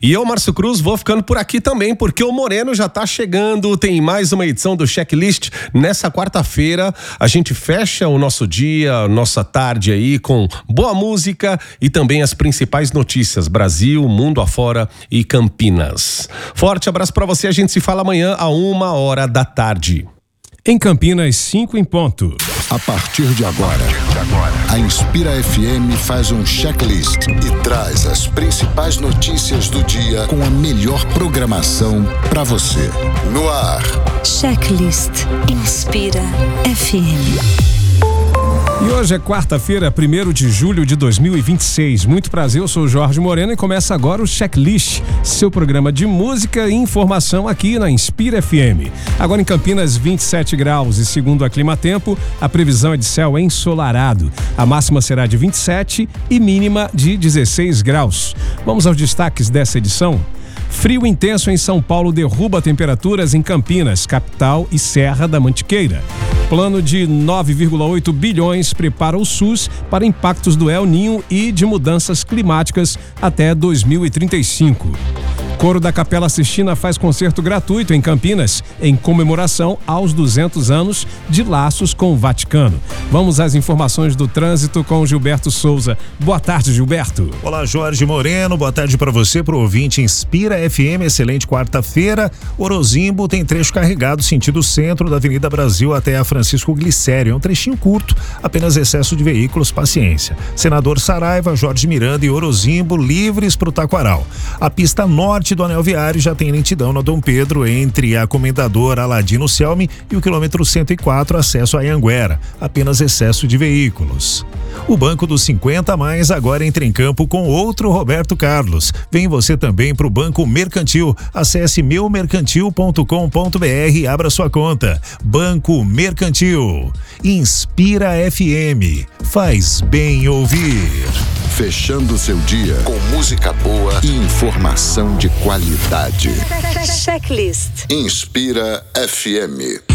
E eu, Márcio Cruz, vou ficando por aqui também, porque o Moreno já tá chegando, tem mais uma edição do Checklist. Nessa quarta-feira, a gente fecha o nosso dia, nossa tarde aí com boa música e também as principais notícias, Brasil, mundo afora e Campinas. Forte abraço pra você, a gente se fala amanhã a 1h da tarde. Em Campinas, 5 em ponto. A partir de agora, a Inspira FM faz um checklist e traz as principais notícias do dia com a melhor programação para você. No ar. Checklist Inspira FM. E hoje é quarta-feira, 1º de julho de 2026. Muito prazer, eu sou o Jorge Moreno e começa agora o Checklist, seu programa de música e informação aqui na Inspira FM. Agora em Campinas, 27 graus e segundo a Climatempo, a previsão é de céu ensolarado. A máxima será de 27 e mínima de 16 graus. Vamos aos destaques dessa edição. Frio intenso em São Paulo derruba temperaturas em Campinas, capital e Serra da Mantiqueira. Plano de 9,8 bilhões prepara o SUS para impactos do El Niño e de mudanças climáticas até 2035. Coro da Capela Sistina faz concerto gratuito em Campinas, em comemoração aos 200 anos de laços com o Vaticano. Vamos às informações do trânsito com Gilberto Souza. Boa tarde, Gilberto. Olá, Jorge Moreno. Boa tarde para você, pro ouvinte Inspira FM. Excelente quarta-feira. Orozimbo tem trecho carregado sentido centro da Avenida Brasil até a Francisco Glicério. É um trechinho curto, apenas excesso de veículos, paciência. Senador Saraiva, Jorge Miranda e Orozimbo livres para o Taquaral. A pista norte do anel viário já tem lentidão na Dom Pedro entre a Comendador Aladino Selme e o quilômetro 104, acesso a Anhanguera. Apenas excesso de veículos. O Banco dos 50 Mais agora entra em campo com outro Roberto Carlos. Vem você também para o Banco Mercantil. Acesse meumercantil.com.br e abra sua conta. Banco Mercantil. Inspira FM. Faz bem ouvir. Fechando seu dia com música boa e informação de qualidade. Checklist Inspira FM.